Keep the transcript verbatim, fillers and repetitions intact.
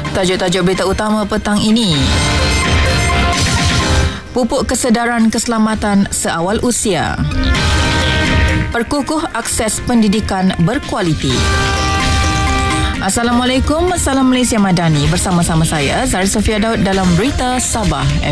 Tajuk-tajuk berita utama petang ini. Pupuk kesedaran keselamatan seawal usia. Perkukuh akses pendidikan berkualiti. Assalamualaikum, Salam Malaysia Madani. Bersama-sama saya, Zari Sofia Daud dalam Berita Sabah